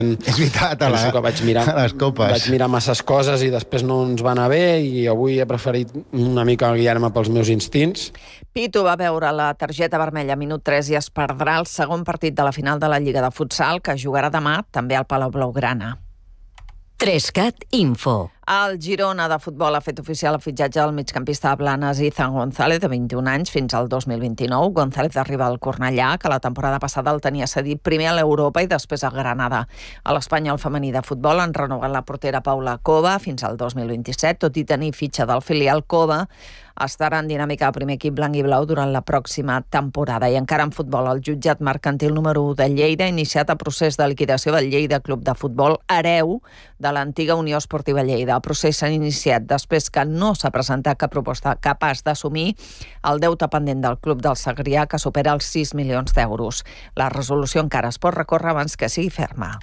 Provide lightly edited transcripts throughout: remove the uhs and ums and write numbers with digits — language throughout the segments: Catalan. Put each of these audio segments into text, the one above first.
És veritat, penso que vaig les copes. Vaig mirar masses coses i després no ens va anar bé i avui he preferit una mica guiar-me pels meus instints. Pitu va veure la targeta vermella a minut 3 i es perdrà el segon partit de la final de la Lliga de Futsal, que jugarà demà també al Palau Blaugrana. 3CAT Info. El Girona de futbol ha fet oficial el fitxatge del migcampista de Blanes Izan González, de 21 anys, fins al 2029. González arriba al Cornellà, que la temporada passada el tenia cedit primer a l'Europa i després a Granada. A l'Espanyol femení de futbol han renovat la portera Paula Cova fins al 2027, tot i tenir fitxa del filial Cova. Estarà en dinàmica al primer equip blanc i blau durant la pròxima temporada. I encara en futbol, el jutjat mercantil número 1 de Lleida ha iniciat el procés de liquidació del Lleida Club de Futbol, hereu de l'antiga Unió Esportiva Lleida. El procés s'ha iniciat després que no s'ha presentat cap proposta capaç d'assumir el deute pendent del Club del Segrià, que supera els 6 milions d'euros. La resolució encara es pot recórrer abans que sigui ferma.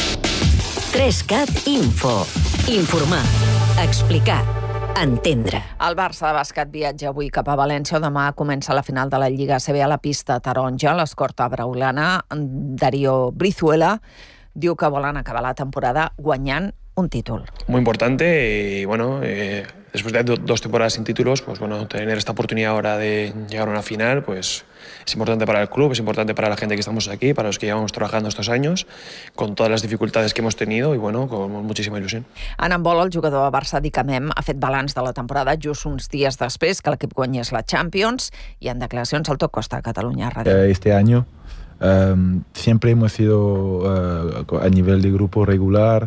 3CAT Info. Informar. Explicar. Entendre. El Barça de bàsquet viatja avui cap a València, on demà comença la final de la Lliga ACB a la pista taronja. L'escorta braulana, Darío Brizuela, diu que volen acabar la temporada guanyant un títol. Muy importante y bueno, después de 2 temporadas sin títulos, pues bueno, tener esta oportunidad ahora de llegar a una final, pues es importante para el club, es importante para la gente que estamos aquí, para los que llevamos trabajando estos años, con todas las dificultades que hemos tenido y bueno, con muchísima ilusión. En handbol, el jugador de Barça, Dick Amem, ha fet balanç de la temporada just uns dies després que l'equip guanyés la Champions, i en declaracions al Tot Costa a Catalunya Ràdio. Este año siempre hemos sido a nivel de grupo regulares,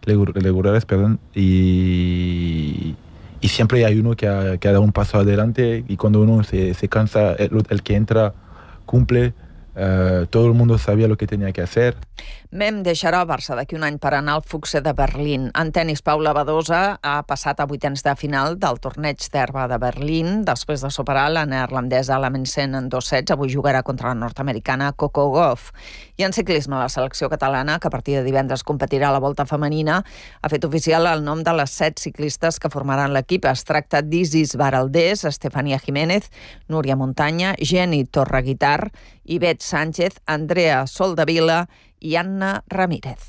y siempre hay uno que ha dado un paso adelante, y cuando uno se cansa, el que entra cumple. Todo el mundo sabía lo que tenía que hacer. Mem deixarà el Barça d'aquí un any per anar al Fuchse de Berlín. En tenis, Paula Badosa ha passat a vuitens de final del torneig d'herba de Berlín. Després de superar la neerlandesa Lammensen en 2 sets, avui jugarà contra la nord-americana Coco Gauff. I en ciclisme, la selecció catalana, que a partir de divendres competirà a la volta femenina, ha fet oficial el nom de les 7 ciclistes que formaran l'equip. Es tracta d'Isis Baraldés, Estefania Jiménez, Núria Muntanya, Jenny Torreguitar, Ivet Sánchez, Andrea Soldevila i Anna Ramírez.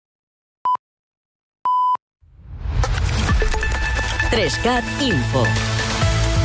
Trescat Info.